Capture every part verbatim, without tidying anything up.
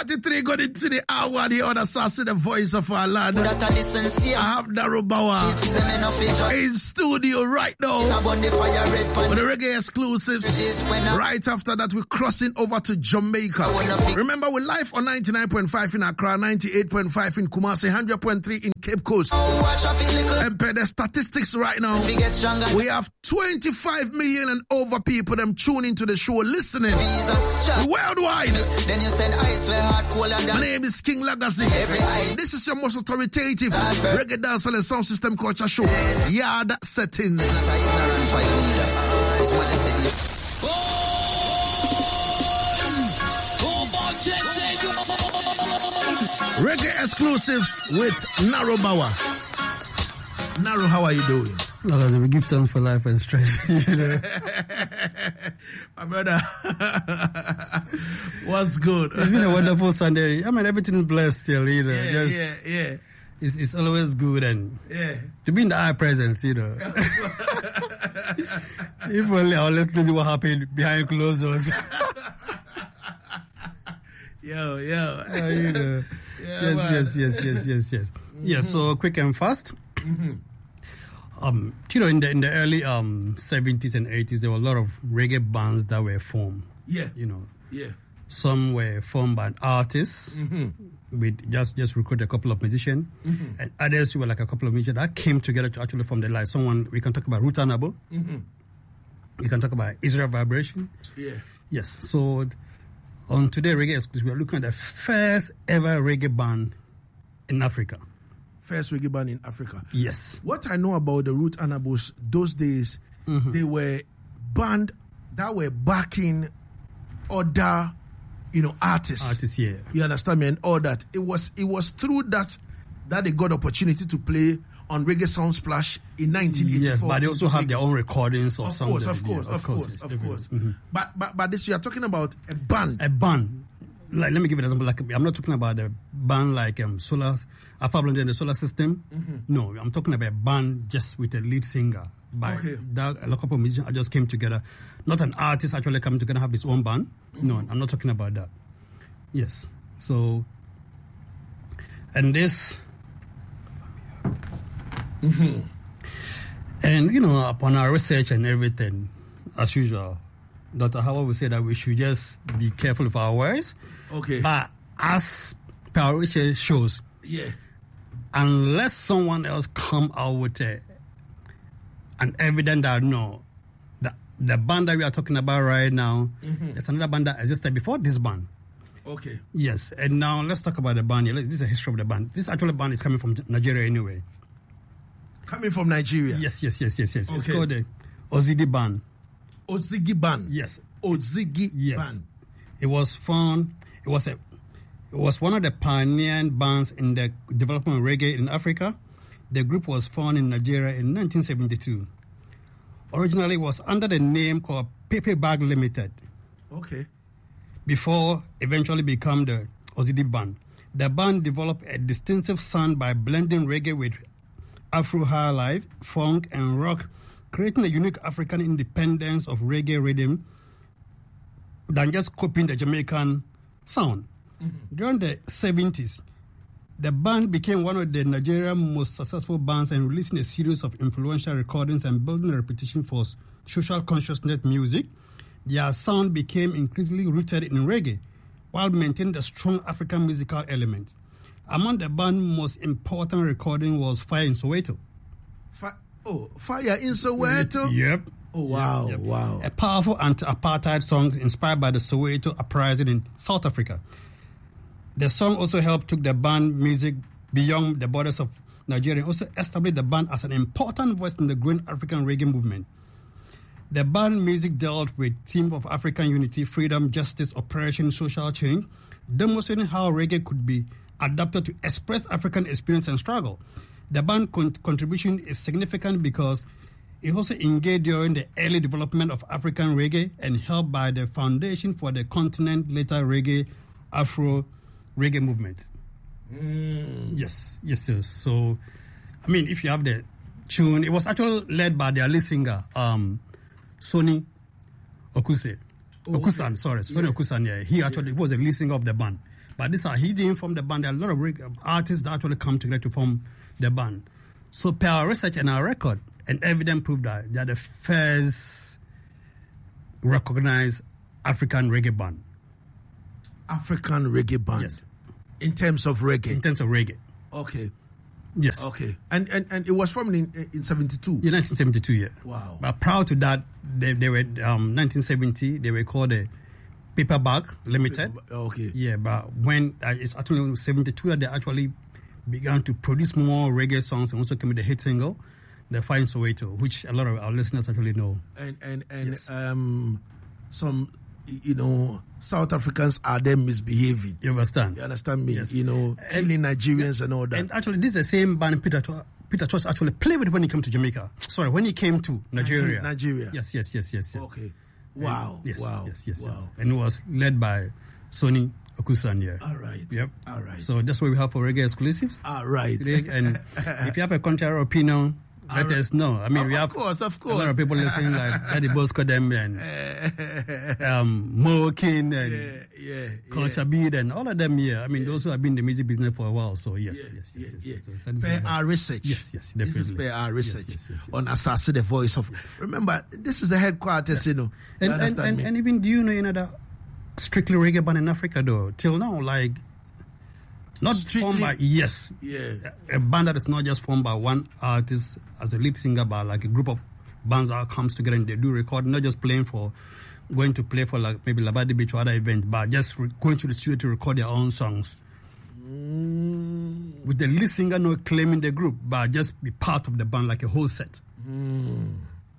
forty-three got into the hour. The other assassin, the voice of our land. I have Naro Bauer in studio right now with the reggae exclusives. Right after that, we're crossing over to Jamaica. Remember, we're live on ninety-nine point five in Accra, ninety-eight point five in Kumasi, one hundred point three in Cape Coast. And per the statistics right now, we have twenty-five million and over people them tuning to the show, listening worldwide. Then you send ice where hard, cold and my name is King Legacy. This is your most authoritative reggae dance and sound system culture show. Yard Settings. Reggae exclusives with Naro Bauer. Naro, how are you doing? No, we give thanks for life and strength. You know? My brother, what's good? It's been a wonderful Sunday. I mean, everything is blessed still, you know. Yeah, Just, yeah, yeah. It's, it's always good and yeah. to be in the eye presence, you know. If only I was listening to what happened behind closed doors. Yo, yo. Uh, you know. Yeah, yes, man. yes, yes, yes, yes, yes. Mm-hmm. Yeah, so quick and fast. Mm-hmm. Um, you know, in the in the early um seventies and eighties, there were a lot of reggae bands that were formed. Yeah, you know, yeah. Some were formed by artists mm-hmm. with just just recruit a couple of musicians, mm-hmm. and others were like a couple of musicians that came together to actually form the like someone. We can talk about Ruth Anabo. Mm-hmm. We can talk about Israel Vibration. Yeah. Yes. So on today reggae exclusive, we are looking at the first ever reggae band in Africa. First reggae band in Africa. Yes. What I know about the Ruth Anabos, those days, mm-hmm. they were band that were backing other, you know, artists. Artists, yeah. You understand me? And all that. It was it was through that that they got opportunity to play on Reggae Sound Splash in nineteen eighty-four. Yes, but they also have their own recordings of, of songs. Course, of course, yeah, of course, of course, of course. Mm-hmm. But but but this you are talking about a band. A band. Like, let me give you an example. Like, I'm not talking about a band like um, Solar, Alpha Blondy and the Solar System. Mm-hmm. No, I'm talking about a band just with a lead singer. By okay. that, a couple of musicians just came together. Not an artist actually coming together have his own band. Mm-hmm. No, I'm not talking about that. Yes. So, and this, mm-hmm. and you know, upon our research and everything, as usual, Doctor Howard would say that we should just be careful of our words. Okay. But as per our research shows, yeah, unless someone else come out with a, an evidence that no, the, the band that we are talking about right now, mm-hmm. there's another band that existed before this band. Okay. Yes, and now let's talk about the band. This is the history of the band. This actual band is coming from Nigeria anyway. Coming from Nigeria? Yes, yes, yes, yes, yes. Okay. It's called the Ozigi Band. Ozigi Band? Yes. Ozigi yes. Band. It was found, it was a, it was one of the pioneering bands in the development of reggae in Africa. The group was formed in Nigeria in nineteen seventy-two. Originally, it was under the name called Pepe Bag Limited. Okay. Before eventually become the Ozigi Band. The band developed a distinctive sound by blending reggae with Afro high life, funk, and rock, creating a unique African independence of reggae rhythm than just copying the Jamaican sound. Mm-hmm. During the seventies, the band became one of the Nigeria's most successful bands and releasing a series of influential recordings and building a reputation for social consciousness music. Their sound became increasingly rooted in reggae while maintaining the strong African musical element. Among the band's most important recording was Fire in Soweto. Fi- oh, Fire in Soweto? Yep. Oh, wow, yep, yep. wow. A powerful anti-apartheid song inspired by the Soweto uprising in South Africa. The song also helped take the band music beyond the borders of Nigeria and also established the band as an important voice in the growing African reggae movement. The band music dealt with themes of African unity, freedom, justice, oppression, social change, demonstrating how reggae could be adapted to express African experience and struggle. The band's con- contribution is significant because it also engaged during the early development of African reggae and helped by the foundation for the continent later reggae, Afro reggae movement. Mm. Yes, yes, yes. So, I mean, if you have the tune, it was actually led by their lead singer, um, Sonny Okuse. Oh, Okusan, okay. sorry, Sonny yeah. Okusan, yeah. He actually yeah. was the lead singer of the band. But these are hidden from the band. There are a lot of reggae artists that actually come together to form the band. So per our research and our record, and evidence prove that they are the first recognized African reggae band. African reggae band? Yes. In terms of reggae? In terms of reggae. Okay. Yes. Okay. And and, and it was formed in in seventy-two? Yeah, nineteen seventy-two, yeah. Wow. But prior to that, they, they were, um, nineteen seventy, they were called the Paperback Limited. Okay. Yeah, but when, uh, it's actually seventy-two that they actually began to produce more reggae songs and also came with the hit single, The Fire in Soweto, which a lot of our listeners actually know. And, and, and yes. um, some, you know, South Africans are then misbehaving. You understand? You understand me? Yes. You know, killing Nigerians and all that. And actually, this is the same band Peter Peter Tosh actually played with when he came to Jamaica. Sorry, when he came to Nigeria. Nigeria. Yes, yes, yes, yes, yes. Okay. Wow. And, yes, wow. Yes, yes, wow. yes. And it was led by Sonny Okusan, yeah. All right. Yep. All right. So that's what we have for reggae exclusives. All right. Today. And if you have a contrary opinion, let us know. I mean, of, we have of course, of course. a lot of people listening, like Daddy Bosco them and um, Mo King and yeah, yeah, Culture yeah. Beat and all of them. Yeah, I mean, yeah. those who have been in the music business for a while. So yes, yeah, yes, yes, yeah, yes. yeah. yes, yes. So per our research. Yes, yes, definitely. This is per our research yes, yes, yes, yes. on Asase, the voice of. Remember, this is the headquarters, yeah. you know. And and, and, and even do you know another strictly reggae band in Africa though? Till now, like. Not Strictly, formed by, yes, yeah. a, a band that is not just formed by one artist as a lead singer, but like a group of bands that comes together and they do recording, not just playing for, going to play for like maybe Labadi Beach or other events, but just re- going to the studio to record their own songs. Mm. With the lead singer not claiming the group, but just be part of the band like a whole set. Mm.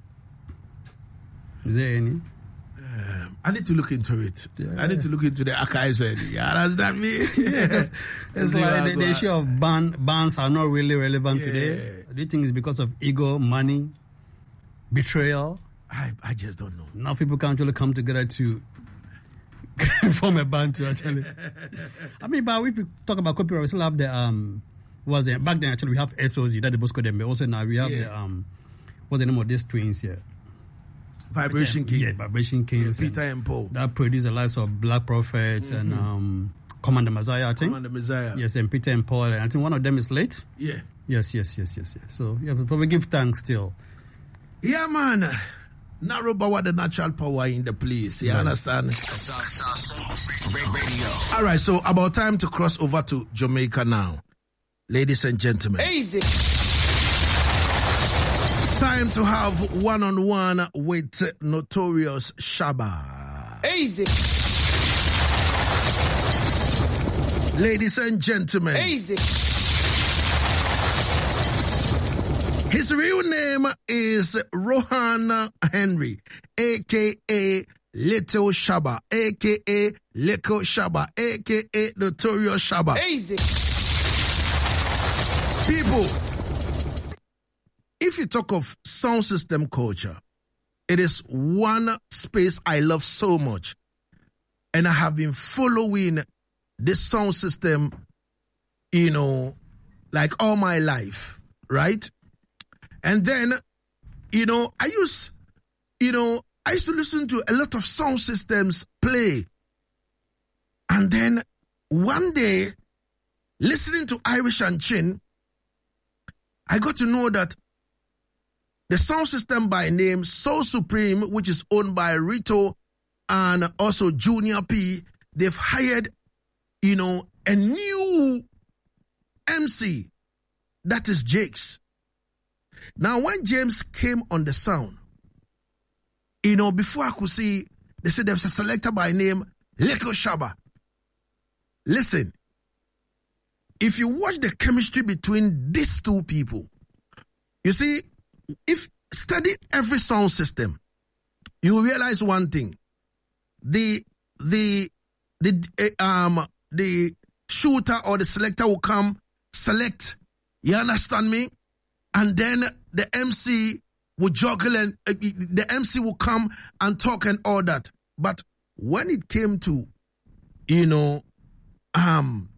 Is there any? Um, I need to look into it. Yeah. I need to look into the archives. And, yeah, understand me? Yeah, it's like the, the issue of band, bands are not really relevant yeah. today. Do you think it's because of ego, money, betrayal? I, I just don't know. Now people can't really come together to form a band to actually. I mean, but if we talk about copyright, we still have the um, was it back then? Actually, we have S O Z, that the Bosco them. Also now we have yeah. the um, what's the name of these twins here? Vibration King. Yeah, Vibration Kings. Yeah, Peter and, and Paul. That produced the likes of Black Prophet mm-hmm. and um, Commander Messiah, I think. Commander Messiah. Yes, and Peter and Paul. And I think one of them is late. Yeah. Yes, yes, yes, yes, yes. So, yeah, but we give thanks still. Yeah, man. Narrow power, the natural power in the place. You nice. Understand? All right, so about time to cross over to Jamaica now. Ladies and gentlemen. Easy. Time to have one-on-one with Notorious Shabba. Easy. Ladies and gentlemen. Easy. His real name is Rohan Henry, a k a. Little Shabba, a k a. Little Shabba, a k a. Notorious Shabba. Easy. People, if you talk of sound system culture, it is one space I love so much. And I have been following this sound system, you know, like all my life, right? And then, you know, I used, you know, I used to listen to a lot of sound systems play. And then one day, listening to Irish and Chin, I got to know that the sound system by name Soul Supreme, which is owned by Rito and also Junior P, they've hired, you know, a new M C. That is Jakes. Now, when James came on the sound, you know, before I could see, they said there was a selector by name Little Shabba. Listen, if you watch the chemistry between these two people, you see, if study every sound system, you will realize one thing: the the the um the shooter or the selector will come select. You understand me? And then the M C will juggle and uh, the M C will come and talk and all that. But when it came to, you know, um,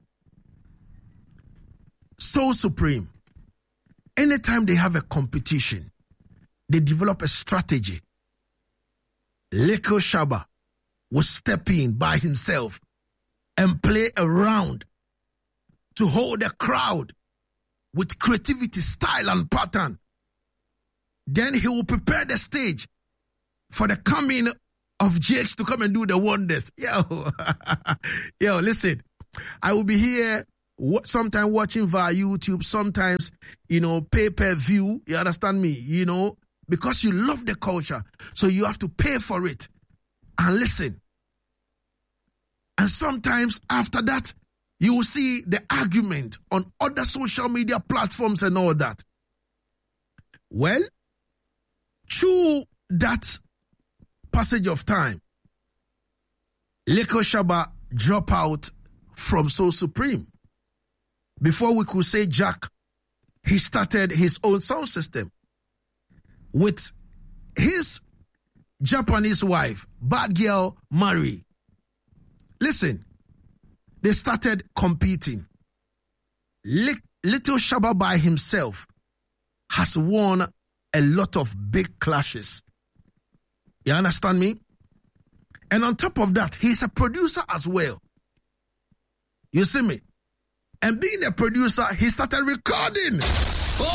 Soul Supreme, anytime they have a competition, they develop a strategy. Little Shabba will step in by himself and play around to hold a crowd with creativity, style, and pattern. Then he will prepare the stage for the coming of Jakes to come and do the wonders. Yo, yo, listen, I will be here sometimes watching via YouTube, sometimes, you know, pay-per-view, you understand me, you know, because you love the culture, so you have to pay for it and listen. And sometimes after that, you will see the argument on other social media platforms and all that. Well, through that passage of time, Lekau Shabba dropped out from Soul Supreme. Before we could say Jack, he started his own sound system with his Japanese wife, Bad Girl Mari. Listen, they started competing. Little Shabba by himself has won a lot of big clashes. You understand me? And on top of that, he's a producer as well. You see me? And being a producer, he started recording. Oh!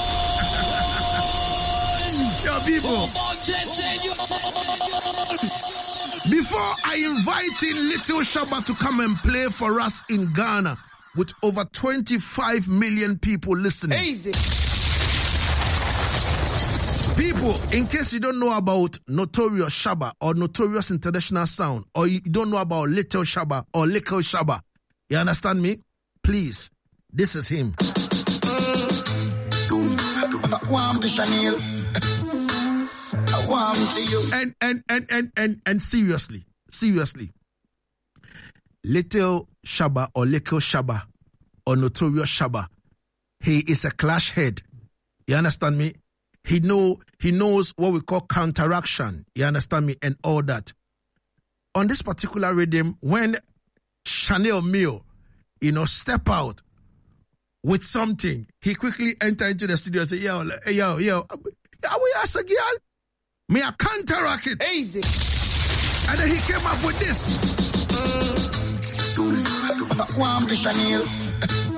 Your people. Before I invite in Little Shabba to come and play for us in Ghana with over twenty-five million people listening. Easy. People, in case you don't know about Notorious Shabba or Notorious International Sound, or you don't know about Little Shabba or Lekau Shabba, you understand me? Please, this is him. And and and and and and seriously, seriously, Little Shabba or Lekau Shabba or Notorious Shabba, he is a clash head. You understand me? He know he knows what we call counteraction. You understand me? And all that. On this particular rhythm, when Chanel Mio, you know, step out with something, he quickly enter into the studio and say, yo, yo, yo, we ask a girl, me I counteract it. Easy. And then he came up with this. Uh,